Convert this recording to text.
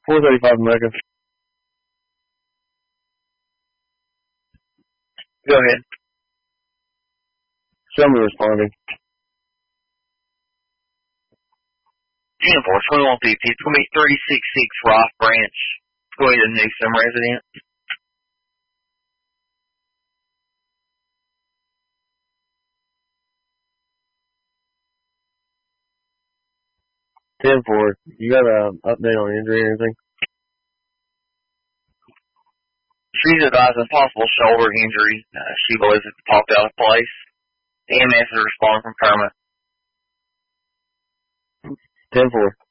435 Mecca. Go ahead. Show me responding. 10-4, 2150. It's going to be 366 Roth Branch. Go ahead and Newsom resident. 10-4. You got an update on injury or anything? She's advising possible shoulder injury. She believes it's popped out of place. The EMS is responding from Kermit. 10-4.